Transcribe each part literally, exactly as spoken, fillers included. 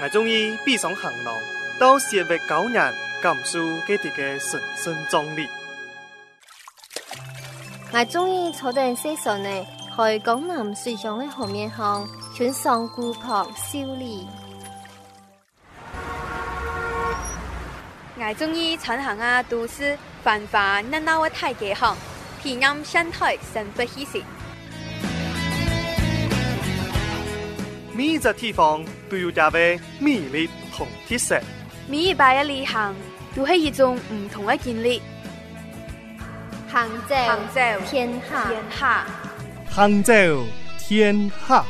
我终于闭上行囊，到社会高人感受佢哋嘅神圣壮丽。 我终于坐定四上呢，去江南水上的河面上，穿上古朴秀丽。 我中意穿行啊都市繁华热闹的大街巷，体验生态生活气息。 每一个地方都有它的魅力同特色， 每一摆嘅旅行都係一種唔同嘅經歷。 杭州， 杭州天下， 天下， 杭州天下。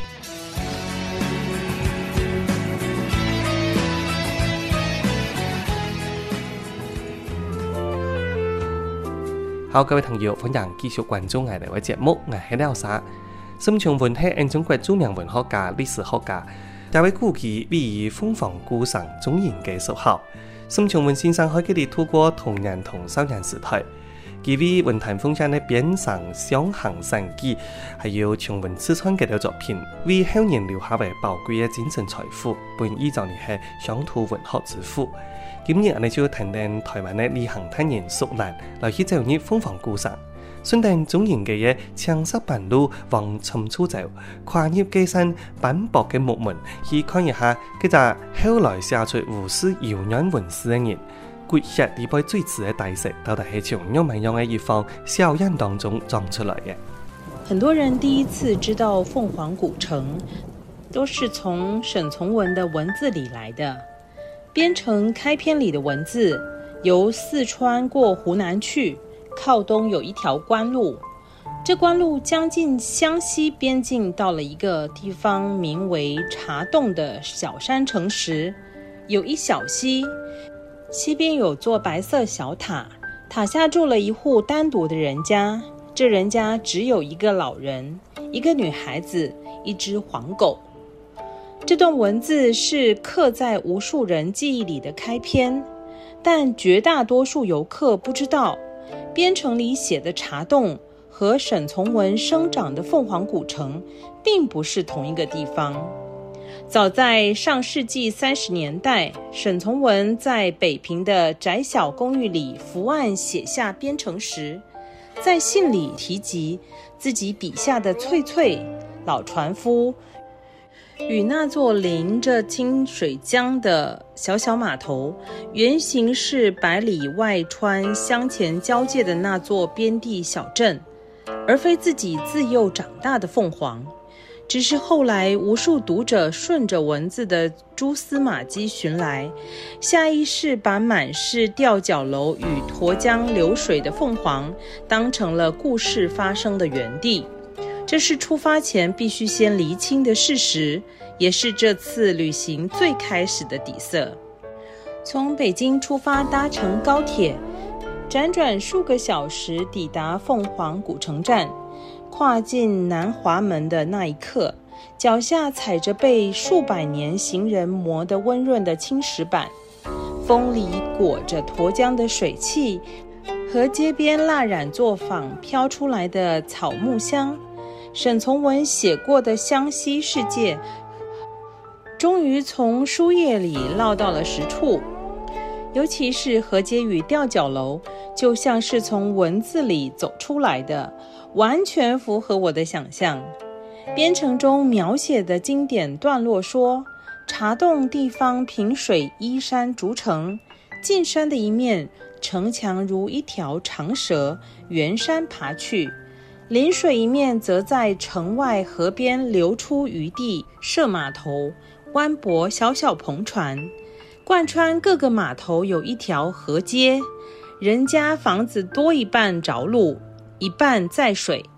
好，各位朋友，歡迎繼續關注我哋嘅節目，我係廖沙。沈從文係中國著名文學家、歷史學家，這位故居位於鳳凰古城中研嘅屬校。沈從文先生喺佢哋透過童年同少年時代，佢為文壇奉獻嘅邊城雙行神記，還有從文刺穿嘅作品，為後人留下為寶貴嘅精神財富。本意就係鄉土文學之父。今日我哋就談談台灣嘅旅行探險蘇蘭，來去走入鳳凰古城。順帶中型嘅嘢青色板路往深處走，跨越基山斑駁嘅木門，去看一下嗰隻後來寫出無數遙遠文字嘅人，掘下呢輩最遲嘅大石，到底係從樣乜樣嘅一方小人當中撞出來嘅。 很多人第一次知道鳳凰古城，都是從沈從文的文字裡來的。邊城開篇裡的文字，由四川過湖南去。靠東有一條官路，這官路將近湘西邊境，到了一個地方名為茶洞的小山城時，有一小溪，溪邊有座白色小塔，塔下住了一戶單獨的人家，這人家只有一個老人，一個女孩子，一隻黃狗。這段文字是刻在無數人記憶裡的開篇，但絕大多數遊客不知道邊城裡寫的茶洞和沈從文生長的鳳凰古城並不是同一個地方。早在上世紀三十年代，沈從文在北平的窄小公寓裡伏案寫下邊城時，在信裡提及自己筆下的翠翠老船夫與那座臨着清水江的小小碼頭，原型是百里外川湘黔交界的那座邊地小鎮，而非自己自幼長大的鳳凰。只是後來無數讀者順着文字的蛛絲馬跡尋來，下意識把滿是吊腳樓與沱江流水的鳳凰當成了故事發生的原地。這是出發前必須先釐清的事實，也是這次旅行最開始的底色。從北京出發搭乘高鐵，輾轉數個小時抵達鳳凰古城站，跨進南華門的那一刻，腳下踩着被數百年行人磨得溫潤的青石板，風裡裹着沱江的水汽和街邊蠟染作坊飄出來的草木香。沈從文寫過的湘西世界終於從書頁裡落到了實處，尤其是河街與吊腳樓，就像是從文字裡走出來的，完全符合我的想象。邊城中描寫的經典段落說，茶洞地方平水依山逐城，進山的一面城牆如一條長蛇沿山爬去，臨水一面則在城外河邊留出餘地設碼頭，彎泊小小篷船，貫穿各個碼頭有一條河街，人家房子多一半着陸，一半在水。